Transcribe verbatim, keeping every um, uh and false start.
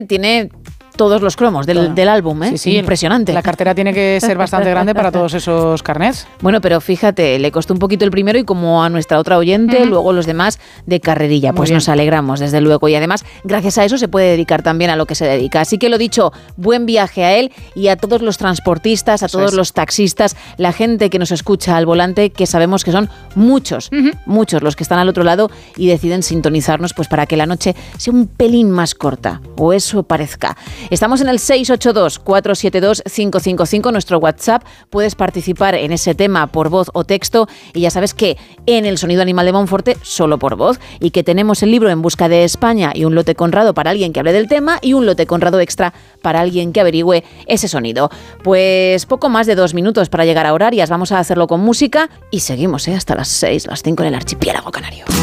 tiene todos los cromos del, Todo. del álbum, ¿eh? Sí, sí, impresionante. La cartera tiene que ser bastante grande para todos esos carnets. Bueno, pero fíjate, le costó un poquito el primero y como a nuestra otra oyente, uh-huh. luego los demás de carrerilla. Pues nos alegramos, desde luego. Y además, gracias a eso se puede dedicar también a lo que se dedica. Así que lo dicho, buen viaje a él y a todos los transportistas, a eso todos es. los taxistas, la gente que nos escucha al volante, que sabemos que son muchos, uh-huh. muchos los que están al otro lado y deciden sintonizarnos pues para que la noche sea un pelín más corta, o eso parezca. Estamos en el seis ocho dos, cuatro siete dos, cinco cinco cinco, nuestro WhatsApp. Puedes participar en ese tema por voz o texto y ya sabes que en el Sonido Animal de Monforte solo por voz y que tenemos el libro En busca de España y un lote Conrado para alguien que hable del tema y un lote Conrado extra para alguien que averigüe ese sonido. Pues poco más de dos minutos para llegar a Horarias. Vamos a hacerlo con música y seguimos ¿eh? hasta las seis, las cinco en el archipiélago canario.